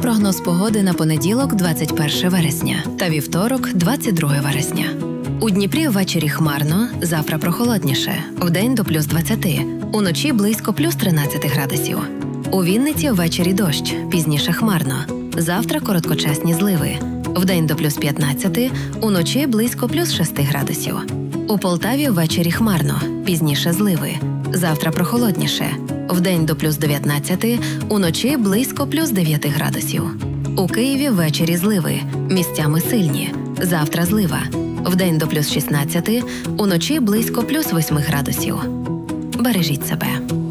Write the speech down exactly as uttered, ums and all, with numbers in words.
прогноз погоди на понеділок, двадцять перше вересня, та вівторок, двадцять друге вересня. У Дніпрі ввечері хмарно, завтра прохолодніше, вдень до плюс двадцяти, уночі близько плюс тринадцяти градусів. У Вінниці ввечері дощ, пізніше хмарно, завтра короткочасні зливи, вдень до плюс п'ятнадцяти, уночі близько плюс шести градусів. У Полтаві ввечері хмарно, пізніше зливи, завтра прохолодніше, вдень до плюс дев'ятнадцяти, уночі близько плюс дев'яти градусів. У Києві ввечері зливи, місцями сильні, завтра злива, вдень до плюс шістнадцяти, уночі близько плюс восьми градусів. Бережіть себе.